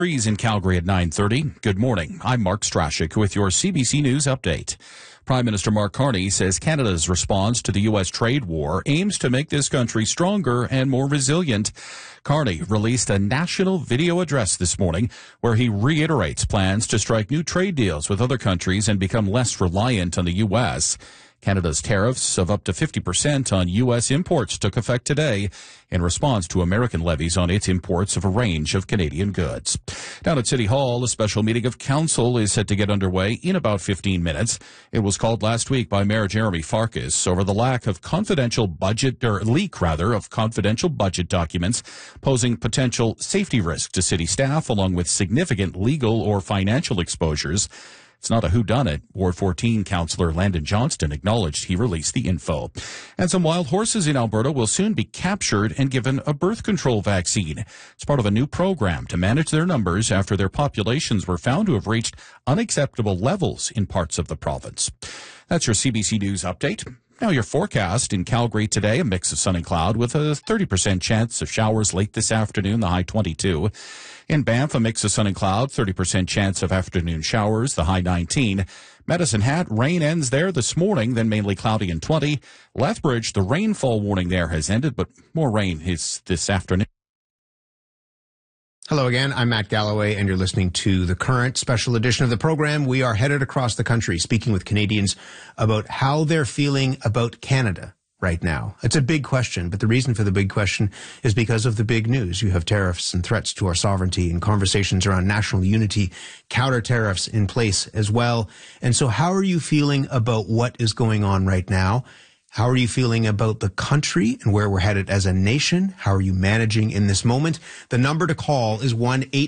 Breeze in Calgary at 9:30. Good morning. I'm Mark Strashik with your CBC News update. Prime Minister Mark Carney says Canada's response to the U.S. trade war aims to make this country stronger and more resilient. Carney released a national video address this morning where he reiterates plans to strike new trade deals with other countries and become less reliant on the U.S. Canada's tariffs of up to 50% on U.S. imports took effect today in response to American levies on its imports of a range of Canadian goods. Down at City Hall, a special meeting of council is set to get underway in about 15 minutes. It was called last week by Mayor Jeremy Farkas over the lack of leak of confidential budget documents, posing potential safety risk to city staff along with significant legal or financial exposures. It's not a whodunit. Ward 14 Councillor Landon Johnston acknowledged he released the info. And some wild horses in Alberta will soon be captured and given a birth control vaccine. It's part of a new program to manage their numbers after their populations were found to have reached unacceptable levels in parts of the province. That's your CBC News update. Now your forecast in Calgary today, a mix of sun and cloud with a 30% chance of showers late this afternoon, the high 22. In Banff, a mix of sun and cloud, 30% chance of afternoon showers, the high 19. Medicine Hat, rain ends there this morning, then mainly cloudy and 20. Lethbridge, the rainfall warning there has ended, but more rain is this afternoon. Hello again, I'm Matt Galloway, and you're listening to the Current special edition of the program. We are headed across the country speaking with Canadians about how they're feeling about Canada right now. It's a big question, but the reason for the big question is because of the big news. You have tariffs and threats to our sovereignty and conversations around national unity, counter tariffs in place as well. And so how are you feeling about what is going on right now? How are you feeling about the country and where we're headed as a nation? How are you managing in this moment? The number to call is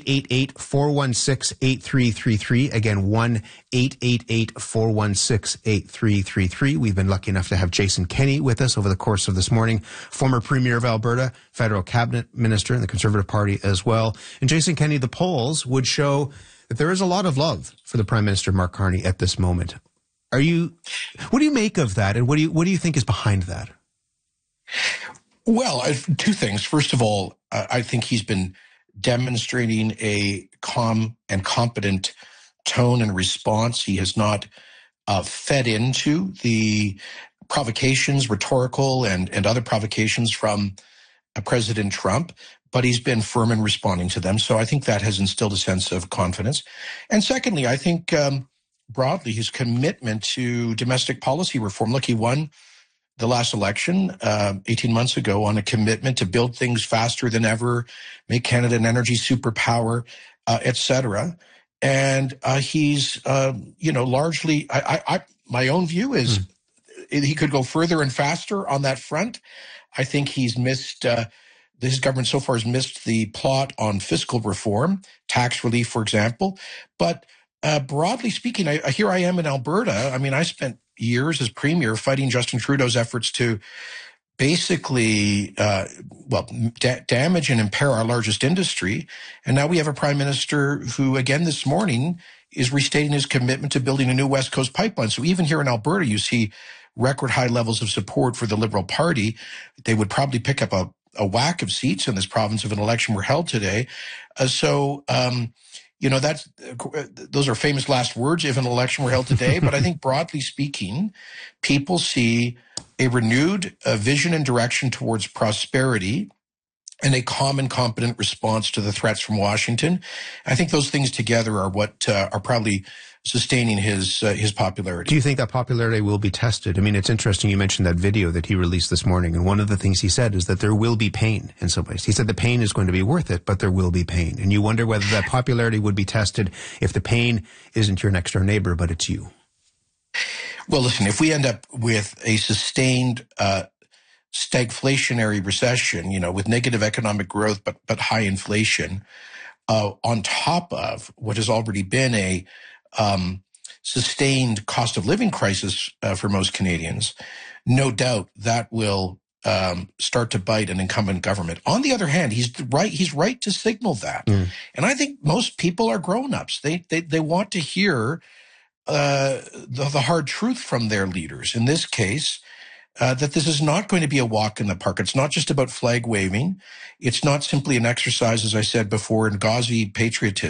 1-888-416-8333. Again, 1-888-416-8333. We've been lucky enough to have Jason Kenney with us over the course of this morning, former Premier of Alberta, federal cabinet minister in the Conservative Party as well. And Jason Kenney, the polls would show that there is a lot of love for the Prime Minister, Mark Carney, at this moment. What do you make of that, and what do you think is behind that? Well, two things. First of all, I think he's been demonstrating a calm and competent tone and response. He has not fed into the provocations, rhetorical and other provocations from President Trump, but he's been firm in responding to them. So I think that has instilled a sense of confidence. And secondly, I think broadly, his commitment to domestic policy reform. Look, he won the last election 18 months ago on a commitment to build things faster than ever, make Canada an energy superpower, et cetera. And he's, largely, my own view is he could go further and faster on that front. I think he's missed, this government so far has missed the plot on fiscal reform, tax relief, for example. But broadly speaking, here I am in Alberta. I mean, I spent years as premier fighting Justin Trudeau's efforts to basically, damage and impair our largest industry. And now we have a prime minister who, again, this morning is restating his commitment to building a new West Coast pipeline. So even here in Alberta, you see record high levels of support for the Liberal Party. They would probably pick up a whack of seats in this province if an election were held today. Those are famous last words if an election were held today. But I think broadly speaking, people see a renewed vision and direction towards prosperity and a calm and competent response to the threats from Washington. I think those things together are what are probably sustaining his popularity. Do you think that popularity will be tested? I mean, it's interesting you mentioned that video that he released this morning, and one of the things he said is that there will be pain in some ways. He said the pain is going to be worth it, but there will be pain. And you wonder whether that popularity would be tested if the pain isn't your next door neighbor, but it's you. Well, listen, if we end up with a sustained stagflationary recession, with negative economic growth but high inflation, on top of what has already been a sustained cost of living crisis for most Canadians, no doubt that will start to bite an incumbent government. On the other hand, he's right to signal that. And I think most people are grown-ups. They want to hear the hard truth from their leaders. In this case, that this is not going to be a walk in the park. It's not just about flag waving. It's not simply an exercise, as I said before, in gauzy patriotism.